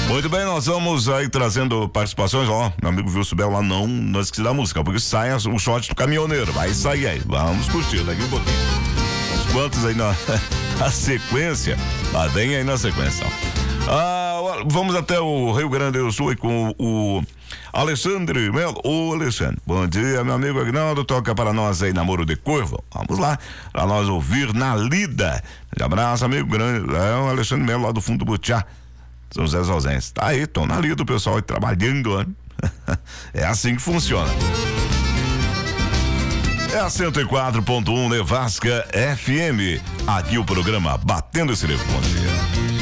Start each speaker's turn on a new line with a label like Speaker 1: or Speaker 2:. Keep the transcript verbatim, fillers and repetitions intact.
Speaker 1: Muito bem, nós vamos aí trazendo participações. Ó, meu amigo Wilson Bel lá não, não esqueci da música, porque sai o shot do caminhoneiro. Vai sair aí, vamos curtir daqui um pouquinho. Uns quantos aí na, na sequência, lá vem aí na sequência. Ah, vamos até o Rio Grande do Sul com o Alexandre Melo. Ô Alexandre, bom dia, meu amigo Agnaldo, toca para nós aí Namoro de Corvo. Vamos lá, para nós ouvir na lida. Um abraço, amigo grande, é o Alexandre Melo lá do fundo do Butiá, São José dos Ausentes. Tá aí, estão na lida o pessoal aí trabalhando, né? É assim que funciona. É a cento e quatro ponto um Nevasca F M. Aqui o programa Batendo esse Telefone.